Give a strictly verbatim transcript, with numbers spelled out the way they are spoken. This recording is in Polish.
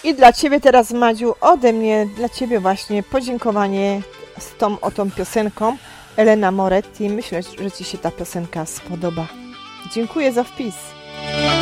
I dla Ciebie teraz, Madziu, ode mnie, dla Ciebie właśnie podziękowanie z tą oto piosenką Elena Moretti. Myślę, że Ci się ta piosenka spodoba. Dziękuję za wpis.